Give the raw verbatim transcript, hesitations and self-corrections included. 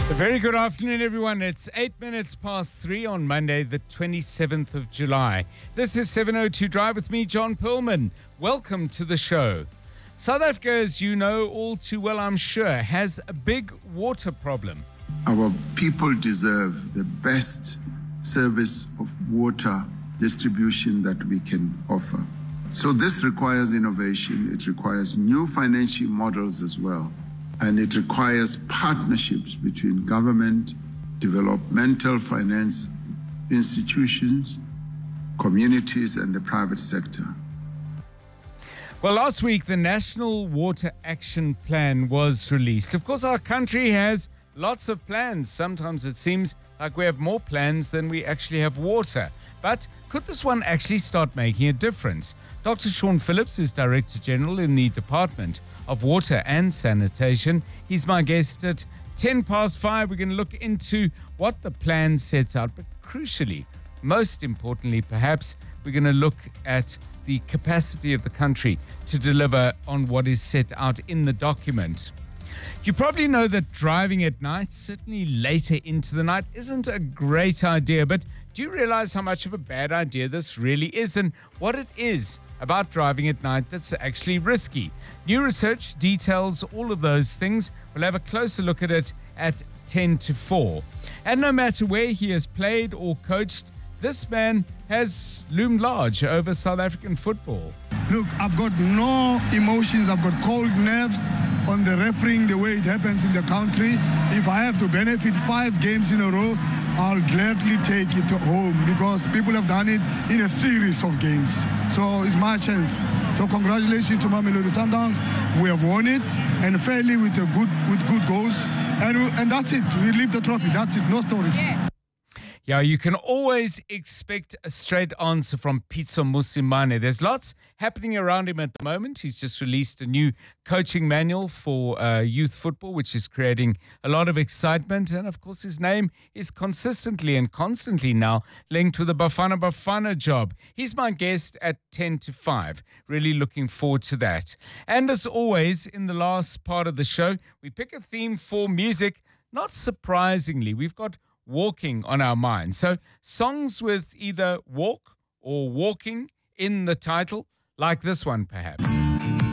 A very good afternoon, everyone. It's eight minutes past three on Monday, the twenty-seventh of July. This is seven oh two Drive with me, John Perlman. Welcome to the show. South Africa, as you know all too well, I'm sure, has a big water problem. Our people deserve the best service of water distribution that we can offer. So this requires innovation. It requires new financial models as well. And it requires partnerships between government, developmental finance institutions, communities, and the private sector. Well, last week, the National Water Action Plan was released. Of course, our country has lots of plans. Sometimes it seems like we have more plans than we actually have water. But could this one actually start making a difference? Doctor Sean Phillips is Director General in the Department of Water and Sanitation. He's my guest at ten past five. We're going to look into what the plan sets out, but crucially, most importantly perhaps, we're going to look at the capacity of the country to deliver on what is set out in the document. You probably know that driving at night, certainly later into the night, isn't a great idea, but do you realize how much of a bad idea this really is and what it is about driving at night that's actually risky? New research details all of those things. We'll have a closer look at it at ten to four. And no matter where he has played or coached, this man has loomed large over South African football. Look, I've got no emotions. I've got cold nerves on the refereeing, the way it happens in the country. If I have to benefit five games in a row, I'll gladly take it home because people have done it in a series of games. So it's my chance. So congratulations to Mamelodi Sundowns. We have won it, and fairly with a good with good goals. And, and that's it. We leave the trophy. That's it. No stories. Yeah. Yeah, you can always expect a straight answer from Pitso Mosimane. There's lots happening around him at the moment. He's just released a new coaching manual for uh, youth football, which is creating a lot of excitement. And, of course, his name is consistently and constantly now linked with the Bafana Bafana job. He's my guest at ten to five. Really looking forward to that. And, as always, in the last part of the show, we pick a theme for music. Not surprisingly, we've got walking on our minds. So songs with either walk or walking in the title, like this one perhaps.